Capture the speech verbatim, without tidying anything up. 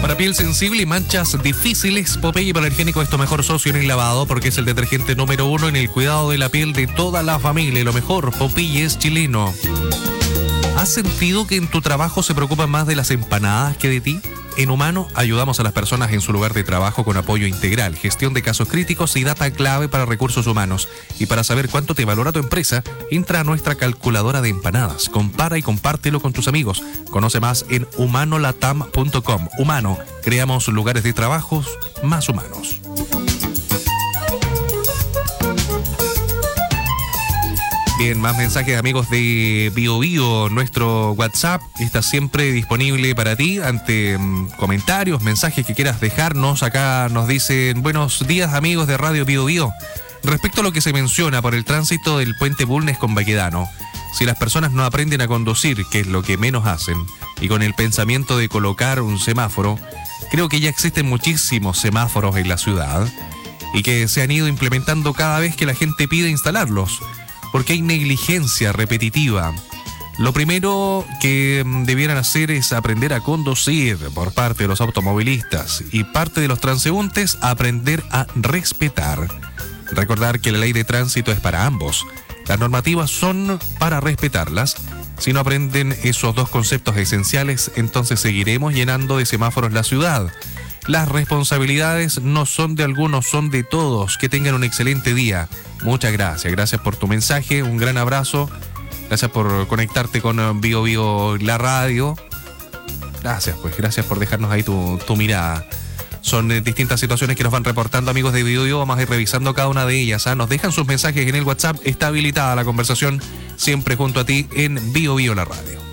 Para piel sensible y manchas difíciles, Popeye Hipoalergénico es tu mejor socio en el lavado porque es el detergente número uno en el cuidado de la piel de toda la familia. Y lo mejor, Popeye es chileno. ¿Has sentido que en tu trabajo se preocupan más de las empanadas que de ti? En Humano ayudamos a las personas en su lugar de trabajo con apoyo integral, gestión de casos críticos y data clave para recursos humanos. Y para saber cuánto te valora tu empresa, entra a nuestra calculadora de empanadas. Compara y compártelo con tus amigos. Conoce más en humano latam punto com. Humano, creamos lugares de trabajo más humanos. Bien, más mensajes, amigos de Bio Bio. Nuestro WhatsApp está siempre disponible para ti ante um, comentarios, mensajes que quieras dejarnos. Acá nos dicen: buenos días, amigos de Radio Bio Bio. Respecto a lo que se menciona por el tránsito del puente Bulnes con Baquedano, si las personas no aprenden a conducir, que es lo que menos hacen, y con el pensamiento de colocar un semáforo, creo que ya existen muchísimos semáforos en la ciudad y que se han ido implementando cada vez que la gente pide instalarlos, porque hay negligencia repetitiva. Lo primero que debieran hacer es aprender a conducir por parte de los automovilistas y parte de los transeúntes aprender a respetar. Recordar que la ley de tránsito es para ambos. Las normativas son para respetarlas. Si no aprenden esos dos conceptos esenciales, entonces seguiremos llenando de semáforos la ciudad. Las responsabilidades no son de algunos, son de todos. Que tengan un excelente día. Muchas gracias. Gracias por tu mensaje. Un gran abrazo. Gracias por conectarte con Bio Bio, la radio. Gracias, pues. Gracias por dejarnos ahí tu, tu mirada. Son eh, distintas situaciones que nos van reportando, amigos de Bio Bio. Vamos a ir revisando cada una de ellas. ¿eh? Nos dejan sus mensajes en el WhatsApp. Está habilitada la conversación siempre junto a ti en Bio Bio, la radio.